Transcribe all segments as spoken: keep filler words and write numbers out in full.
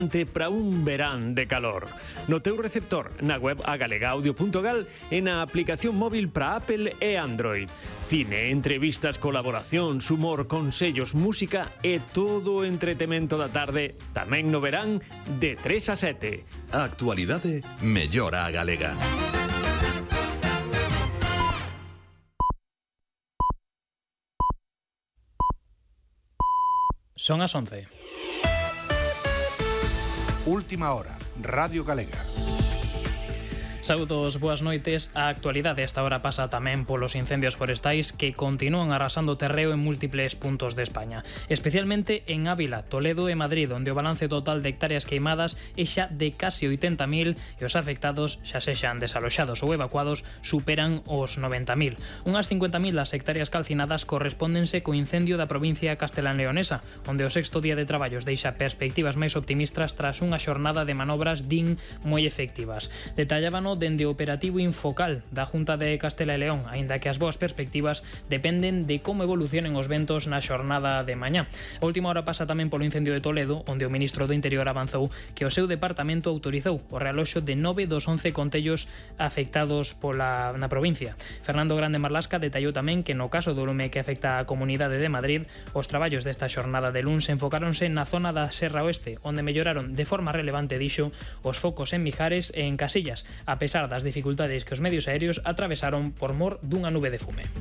para un verán de calor. No teu receptor, na web agalegaudio punto gal e na aplicación móvil para Apple e Android. Cine, entrevistas, colaboracións, humor, consellos, música e todo o entretemento da tarde, tamén no verán, de tres a sete. A actualidade mellora a galega. Son as once. Última hora, Radio Galega. Saúdos, boas noites. A actualidade esta hora pasa tamén polos incendios forestais que continúan arrasando terreo en múltiples puntos de España, especialmente en Ávila, Toledo e Madrid, onde o balance total de hectáreas queimadas é xa de case oitenta mil e os afectados, xa sexan desaloxados ou evacuados, superan os noventa mil. Unhas cincuenta mil das hectáreas calcinadas correspóndense co incendio da provincia castelán-leonesa, onde o sexto día de traballos deixa perspectivas máis optimistas tras unha xornada de manobras din moi efectivas. Detallábano dende o operativo Infocal da Junta de Castela e León, aínda que as boas perspectivas dependen de como evolucionen os ventos na xornada de mañá. A última hora pasa tamén polo incendio de Toledo, onde o ministro do Interior avanzou que o seu departamento autorizou o realoxo de nove dos once concellos afectados pola na provincia. Fernando Grande Marlasca detallou tamén que no caso do lume que afecta a Comunidade de Madrid, os traballos desta xornada de luns enfocáronse na zona da Serra Oeste, onde melloraron de forma relevante, dixo, os focos en Mijares e en Casillas, a pesar das dificultades que os medios aéreos atravesaron por mor dunha nube de fume.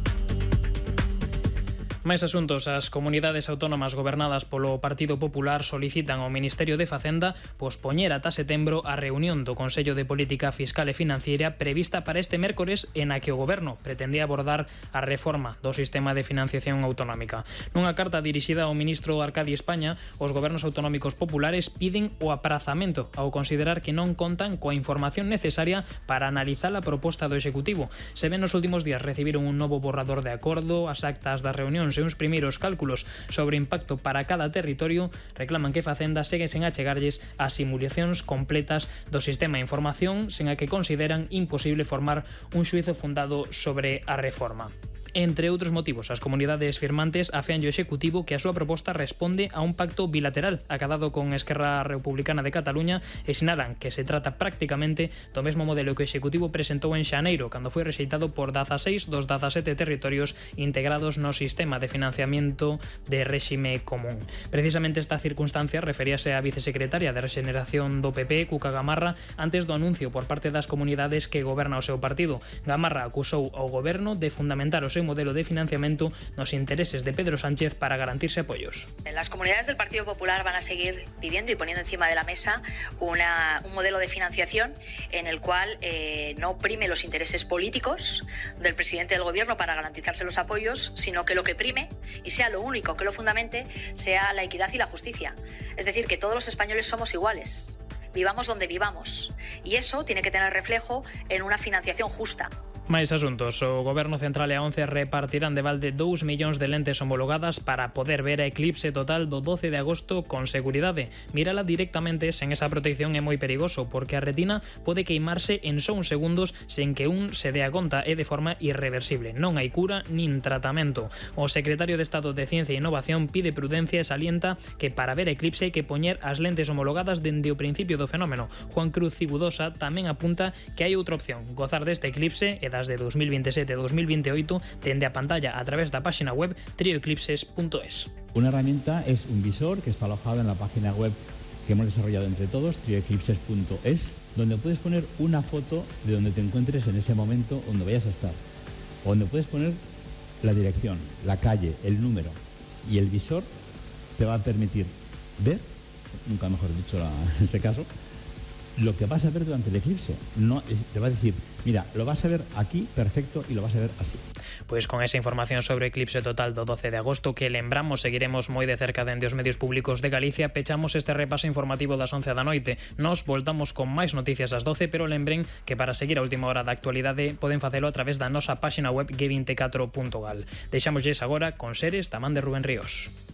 Máis asuntos. As comunidades autónomas gobernadas polo Partido Popular solicitan ao Ministerio de Facenda pospoñer ata setembro a reunión do Consello de Política Fiscal e Financiera prevista para este mércores en a que o Goberno pretendía abordar a reforma do sistema de financiación autonómica. Nunha carta dirixida ao ministro Arcadi España, os gobernos autonómicos populares piden o aprazamento ao considerar que non contan coa información necesaria para analizar a proposta do Executivo. Se ven nos últimos días recibiron un novo borrador de acordo, as actas das reunións e uns primeiros cálculos sobre impacto para cada territorio, reclaman que Facenda segue sen achegarlles as simulacións completas do sistema de información, sen a que consideran imposible formar un xuízo fundado sobre a reforma. Entre outros motivos, as comunidades firmantes afean o Executivo que a súa proposta responde a un pacto bilateral acadado con Esquerra Republicana de Cataluña e sinalan que se trata prácticamente do mesmo modelo que o Executivo presentou en xaneiro, cando foi rexeitado por dezaseis dos dezasete territorios integrados no sistema de financiamento de réxime común. Precisamente esta circunstancia referíase á vicesecretaria de Rexeneración do P P, Cuca Gamarra, antes do anuncio por parte das comunidades que goberna o seu partido. Gamarra acusou ao Goberno de fundamentar o seu modelo de financiamento nos intereses de Pedro Sánchez para garantirse apoyos. Las comunidades del Partido Popular van a seguir pidiendo y poniendo encima de la mesa una, un modelo de financiación en el cual eh, no prime los intereses políticos del presidente del gobierno para garantizarse los apoyos, sino que lo que prime y sea lo único que lo fundamente sea la equidad y la justicia. Es decir, que todos los españoles somos iguales, vivamos donde vivamos, y eso tiene que tener reflejo en una financiación justa. Máis asuntos. O Goberno Central e a ONCE repartirán de balde dous millóns de lentes homologadas para poder ver a eclipse total do doce de agosto con seguridade. Mírala directamente sen esa protección é moi perigoso, porque a retina pode queimarse en só uns segundos sen que un se dea conta e de forma irreversible. Non hai cura nin tratamento. O secretario de Estado de Ciencia e Innovación pide prudencia e salienta que para ver a eclipse hai que poñer as lentes homologadas dende o principio do fenómeno. Juan Cruz Cigudosa tamén apunta que hai outra opción, gozar deste eclipse e das de dos mil veintisiete a dos mil veintiocho dende a pantalla a través da página web trioeclipses punto es. Una herramienta es un visor que está alojado en la página web que hemos desarrollado entre todos, trioeclipses punto es, donde puedes poner una foto de donde te encuentres en ese momento donde vayas a estar, o donde puedes poner la dirección, la calle, el número, y el visor te va a permitir ver, nunca mejor dicho la, en este caso, lo que vas a ver durante el eclipse. No, te va a decir, mira, lo vas a ver aquí, perfecto, y lo vas a ver así. Pois con esa información sobre o eclipse total do doce de agosto que lembramos seguiremos moi de cerca dende os medios públicos de Galicia, pechamos este repaso informativo das once da noite. Nos voltamos con máis noticias ás doce, pero lembren que para seguir a última hora da actualidade poden facelo a través da nosa páxina web ge vinte e catro punto gal. Deixámoslles agora con Seres da man de Rubén Ríos.